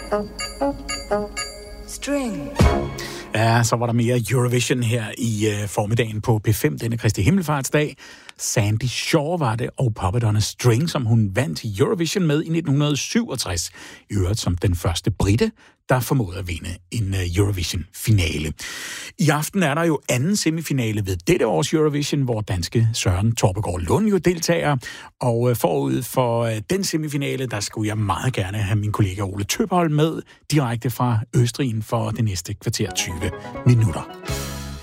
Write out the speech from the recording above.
String. Ja, så var der mere Eurovision her i formiddagen på P5 denne Kristi Himmelfartsdag. Sandy Shaw var det, og Puppet on a String, som hun vandt Eurovision med i 1967. I øvrigt som den første brite, der formåede at vinde en Eurovision-finale. I aften er der jo anden semifinale ved dette års Eurovision, hvor danske Søren Torpegaard Lund jo deltager. Og forud for den semifinale, der skulle jeg meget gerne have min kollega Ole Tøpholm med direkte fra Østrig for det næste kvarter 20 minutter.